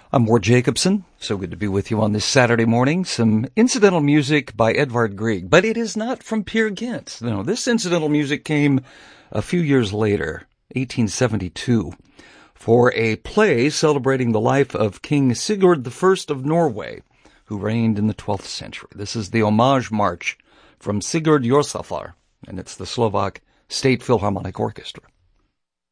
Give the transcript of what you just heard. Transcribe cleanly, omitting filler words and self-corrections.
I'm Ward Jacobson. So good to be with you on this Saturday morning. Some incidental music by Edvard Grieg, but it is not from Peer Gynt. No, this incidental music came a few years later, 1872, for a play celebrating the life of King Sigurd I of Norway, who reigned in the 12th century. This is the Homage March from Sigurd Jorsalfar, and it's the Slovak State Philharmonic Orchestra.